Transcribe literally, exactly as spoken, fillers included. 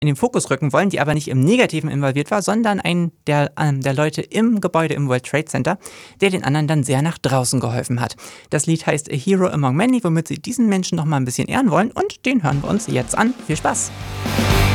in den Fokus rücken wollen, die aber nicht im Negativen involviert war, sondern einen der, ähm, der Leute im Gebäude im World Trade Center, der den anderen dann sehr nach draußen geholfen hat. Das Lied heißt A Hero Among Many, womit sie diesen Menschen noch mal ein bisschen ehren wollen und den hören wir uns jetzt an. Viel Spaß!